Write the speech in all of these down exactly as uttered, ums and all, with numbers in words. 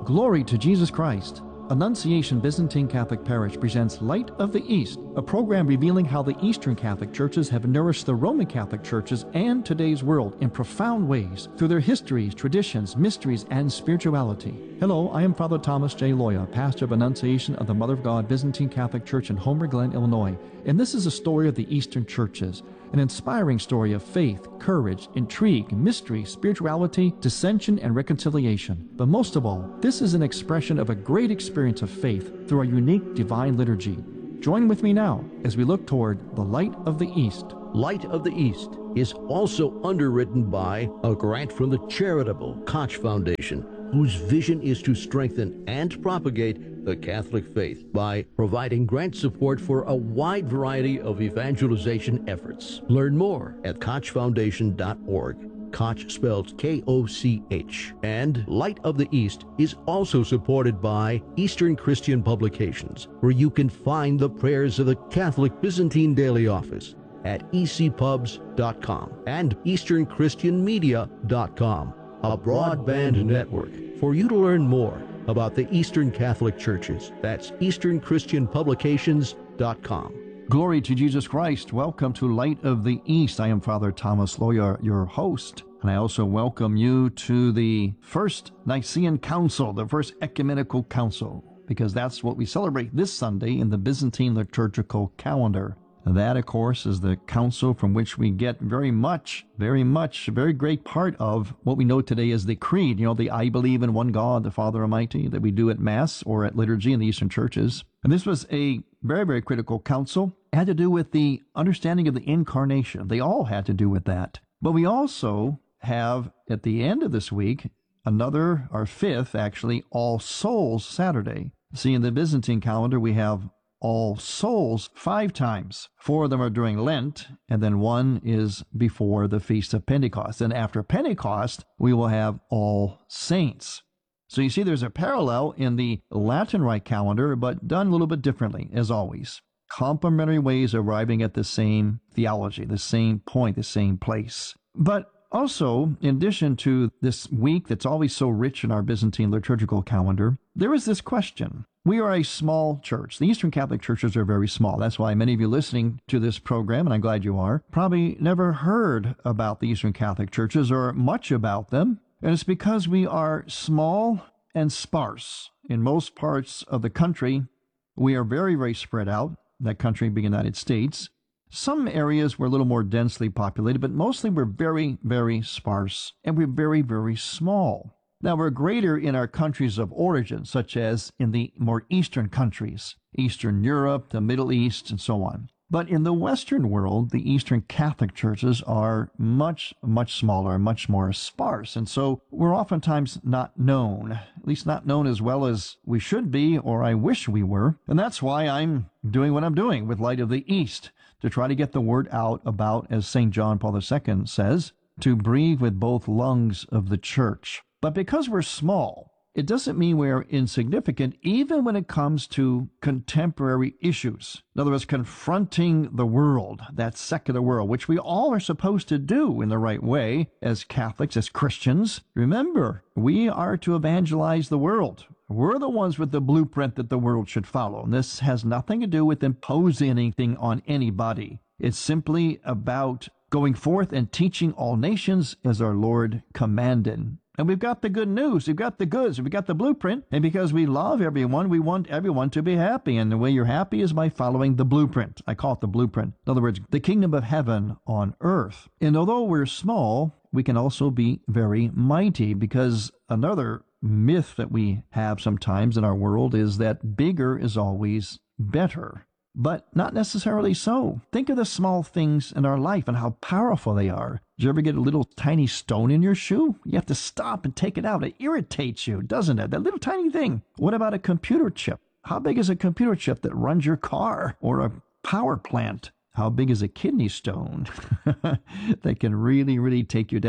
Glory to Jesus Christ. Annunciation Byzantine Catholic Parish presents Light of the East, a program revealing how the Eastern Catholic Churches have nourished the Roman Catholic Churches and today's world in profound ways through their histories, traditions, mysteries, and spirituality. Hello, I am Father Thomas J. Loya, pastor of Annunciation of the Mother of God Byzantine Catholic Church in Homer Glen, Illinois, and this is a story of the Eastern Churches, an inspiring story of faith, courage, intrigue, mystery, spirituality, dissension, and reconciliation. But most of all, this is an expression of a great experience of faith through a unique divine liturgy. Join with me now as we look toward the Light of the East. Light of the East is also underwritten by a grant from the charitable Koch Foundation, whose vision is to strengthen and propagate the Catholic faith by providing grant support for a wide variety of evangelization efforts. Learn more at koch foundation dot org. Koch spelled K O C H. And Light of the East is also supported by Eastern Christian Publications, where you can find the prayers of the Catholic Byzantine Daily Office at e c pubs dot com and eastern christian media dot com, a broadband network for you to learn more about the Eastern Catholic Churches. That's eastern christian publications dot com. Glory to Jesus Christ. Welcome to Light of the East. I am Father Thomas Loya, your host, and I also welcome you to the First Nicene Council, the First Ecumenical Council, because that's what we celebrate this Sunday in the Byzantine liturgical calendar. And that, of course, is the council from which we get very much, very much, a very great part of what we know today as the Creed. You know, the I believe in one God, the Father Almighty, that we do at Mass or at liturgy in the Eastern churches. And this was a very, very critical council. It had to do with the understanding of the Incarnation. They all had to do with that. But we also have, at the end of this week, another, our fifth, actually, All Souls Saturday. See, in the Byzantine calendar, we have All Souls five times. Four of them are during Lent, and then one is before the Feast of Pentecost. And after Pentecost, we will have All Saints. So you see there's a parallel in the Latin Rite calendar, but done a little bit differently, as always. Complementary ways of arriving at the same theology, the same point, the same place. But also, in addition to this week that's always so rich in our Byzantine liturgical calendar, there is this question. We are a small church. The Eastern Catholic churches are very small. That's why many of you listening to this program, and I'm glad you are, probably never heard about the Eastern Catholic churches or much about them. And it's because we are small and sparse. In most parts of the country, we are very, very spread out, that country being the United States. Some areas were a little more densely populated, but mostly we're very, very sparse, and we're very, very small. Now, we're greater in our countries of origin, such as in the more eastern countries, Eastern Europe, the Middle East, and so on. But in the Western world, the Eastern Catholic churches are much, much smaller, much more sparse. And so we're oftentimes not known, at least not known as well as we should be, or I wish we were. And that's why I'm doing what I'm doing with Light of the East, to try to get the word out about, as Saint John Paul the Second says, to breathe with both lungs of the church. But because we're small, it doesn't mean we're insignificant, even when it comes to contemporary issues. In other words, confronting the world, that secular world, which we all are supposed to do in the right way as Catholics, as Christians. Remember, we are to evangelize the world. We're the ones with the blueprint that the world should follow. And this has nothing to do with imposing anything on anybody. It's simply about going forth and teaching all nations as our Lord commanded. And we've got the good news, we've got the goods, we've got the blueprint, and because we love everyone, we want everyone to be happy, and the way you're happy is by following the blueprint. I call it the blueprint. In other words, the kingdom of heaven on earth. And although we're small, we can also be very mighty, because another myth that we have sometimes in our world is that bigger is always better. But not necessarily so. Think of the small things in our life and how powerful they are. Did you ever get a little tiny stone in your shoe? You have to stop and take it out. It irritates you, doesn't it? That little tiny thing. What about a computer chip? How big is a computer chip that runs your car or a power plant? How big is a kidney stone that can really, really take you down?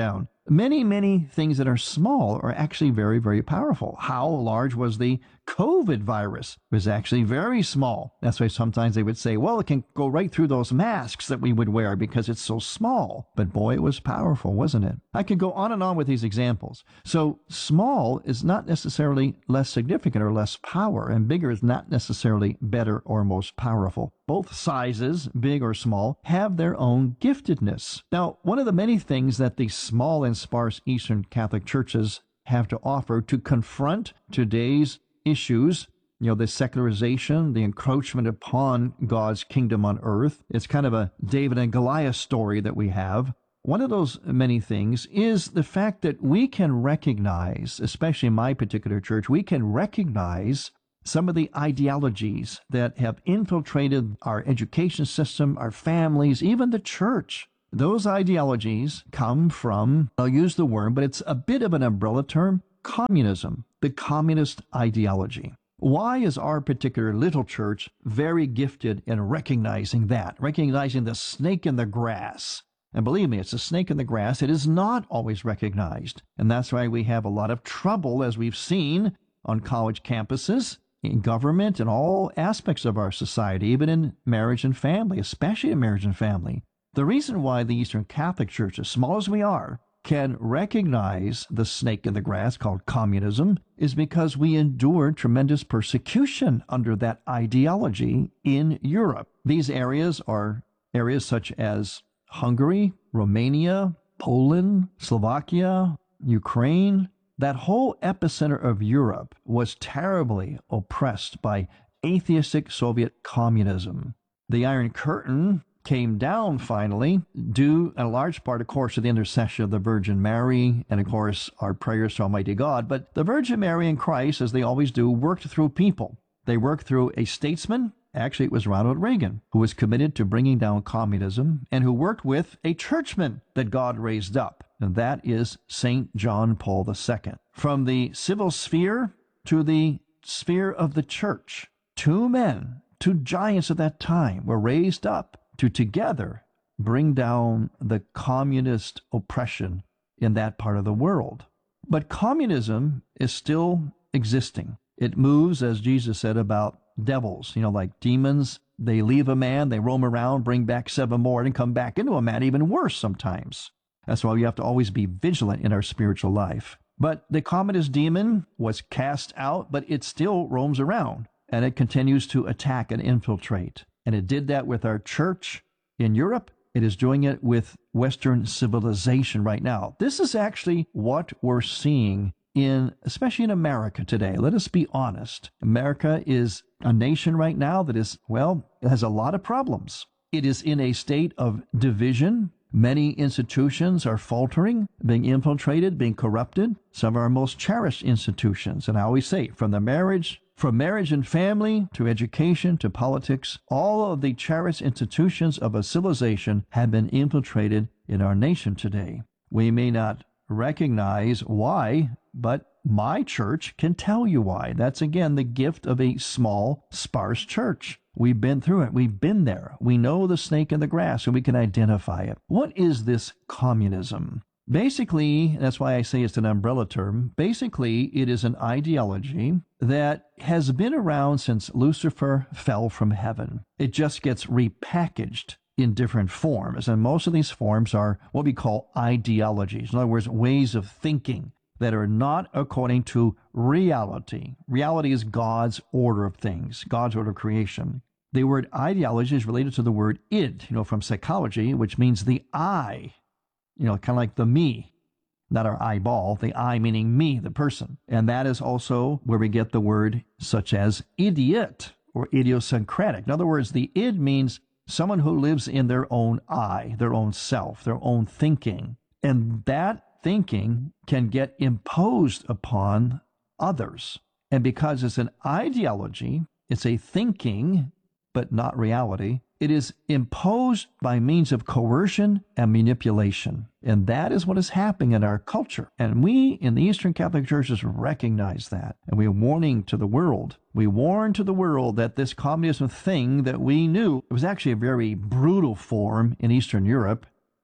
Many, many things that are small are actually very, very powerful. How large was the COVID virus? It was actually very small. That's why sometimes they would say, well, it can go right through those masks that we would wear because it's so small. But boy, it was powerful, wasn't it? I could go on and on with these examples. So small is not necessarily less significant or less power, and bigger is not necessarily better or most powerful. Both sizes, big or small, have their own giftedness. Now, one of the many things that the small and sparse Eastern Catholic churches have to offer to confront today's issues, you know, the secularization, the encroachment upon God's kingdom on earth. It's kind of a David and Goliath story that we have. One of those many things is the fact that we can recognize, especially in my particular church, we can recognize some of the ideologies that have infiltrated our education system, our families, even the church. Those ideologies come from, I'll use the word, but it's a bit of an umbrella term, communism, the communist ideology. Why is our particular little church very gifted in recognizing that, recognizing the snake in the grass? And believe me, it's a snake in the grass. It is not always recognized. And that's why we have a lot of trouble, as we've seen on college campuses, in government, in all aspects of our society, even in marriage and family, especially in marriage and family. The reason why the Eastern Catholic Church, as small as we are, can recognize the snake in the grass called communism is because we endured tremendous persecution under that ideology in Europe. These areas are areas such as Hungary, Romania, Poland, Slovakia, Ukraine. That whole epicenter of Europe was terribly oppressed by atheistic Soviet communism. The Iron Curtain came down finally, due in large part, of course, to the intercession of the Virgin Mary and, of course, our prayers to Almighty God. But the Virgin Mary and Christ, as they always do, worked through people. They worked through a statesman. Actually, it was Ronald Reagan, who was committed to bringing down communism and who worked with a churchman that God raised up. And that is Saint John Paul the Second. From the civil sphere to the sphere of the church, two men, two giants of that time were raised up to together bring down the communist oppression in that part of the world. But communism is still existing. It moves, as Jesus said about devils, you know, like demons. They leave a man, they roam around, bring back seven more, and come back into a man, even worse sometimes. That's why we have to always be vigilant in our spiritual life. But the communist demon was cast out, but it still roams around, and it continues to attack and infiltrate. And it did that with our church in Europe. It is doing it with Western civilization right now. This is actually what we're seeing in, especially in America today. Let us be honest. America is a nation right now that is, well, it has a lot of problems. It is in a state of division. Many institutions are faltering, being infiltrated, being corrupted. Some of our most cherished institutions, and I always say, from the marriage, from marriage and family to education to politics, all of the cherished institutions of a civilization have been infiltrated in our nation today. We may not recognize why, but my church can tell you why. That's, again, the gift of a small, sparse church. We've been through it. We've been there. We know the snake in the grass, and we can identify it. What is this communism? Basically, that's why I say it's an umbrella term. Basically, it is an ideology that has been around since Lucifer fell from heaven. It just gets repackaged in different forms, and most of these forms are what we call ideologies. In other words, ways of thinking that are not according to reality. Reality is God's order of things, God's order of creation. The word ideology is related to the word id, you know, from psychology, which means the I, you know, kind of like the me, not our eyeball, the I meaning me, the person. And that is also where we get the word such as idiot or idiosyncratic. In other words, the id means someone who lives in their own I, their own self, their own thinking. And that thinking can get imposed upon others. And because it's an ideology, it's a thinking, but not reality, it is imposed by means of coercion and manipulation. And that is what is happening in our culture. And we in the Eastern Catholic Churches recognize that. And we're warning to the world. We warn to the world that this communism thing that we knew, it was actually a very brutal form in Eastern Europe.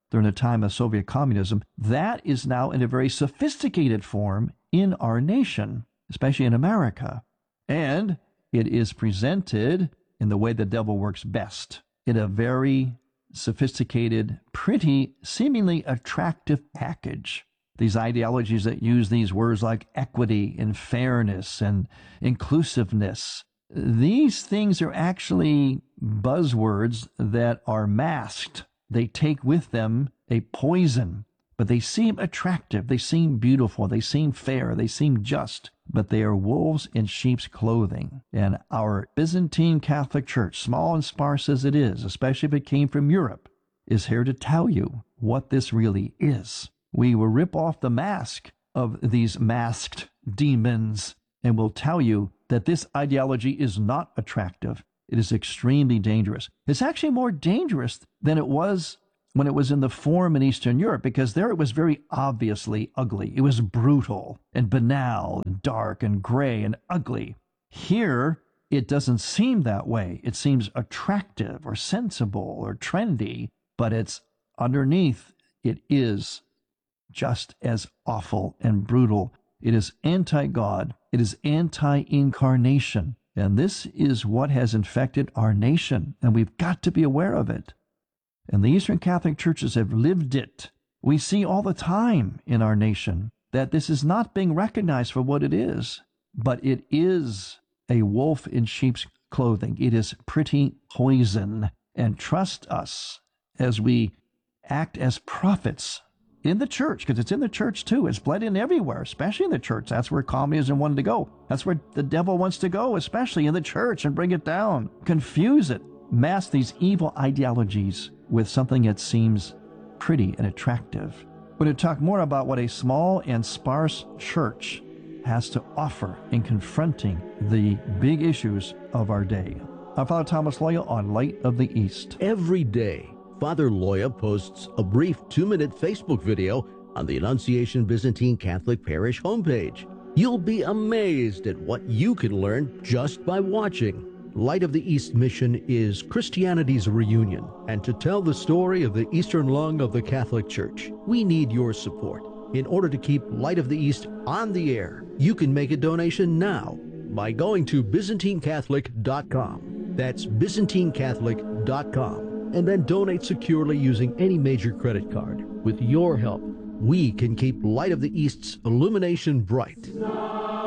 during the time of Soviet communism, that is now in a very sophisticated form in our nation, especially in America. And it is presented in the way the devil works best, in a very sophisticated, pretty, seemingly attractive package. These ideologies that use these words like equity and fairness and inclusiveness, these things are actually buzzwords that are masked. They take with them a poison, but they seem attractive, they seem beautiful, they seem fair, they seem just, but they are wolves in sheep's clothing. And our Byzantine Catholic Church, small and sparse as it is, especially if it came from Europe, is here to tell you what this really is. We will rip off the mask of these masked demons and will tell you that this ideology is not attractive. It is extremely dangerous. It's actually more dangerous than it was when it was in the form in Eastern Europe, because there it was very obviously ugly. It was brutal and banal and dark and gray and ugly. Here, it doesn't seem that way. It seems attractive or sensible or trendy, but it's underneath, it is just as awful and brutal. It is anti-God. It is anti-incarnation. And this is what has infected our nation, and we've got to be aware of it. And the Eastern Catholic churches have lived it. We see all the time in our nation that this is not being recognized for what it is, but it is a wolf in sheep's clothing. It is pretty poison. And trust us as we act as prophets in the church, because it's in the church too. It's bled in everywhere, especially in the church. That's where communism wanted to go. That's where the devil wants to go, especially in the church, and bring it down, confuse it, mask these evil ideologies with something that seems pretty and attractive. We're going to talk more about what a small and sparse church has to offer in confronting the big issues of our day. I'm Father Thomas Loya on Light of the East. Every day, Father Loya posts a brief two-minute Facebook video on the Annunciation Byzantine Catholic Parish homepage. You'll be amazed at what you can learn just by watching. Light of the East mission is Christianity's reunion, and to tell the story of the Eastern lung of the Catholic Church, we need your support. In order to keep Light of the East on the air, you can make a donation now by going to Byzantine Catholic dot com. That's Byzantine Catholic dot com. And then donate securely using any major credit card. With your help, we can keep Light of the East's illumination bright.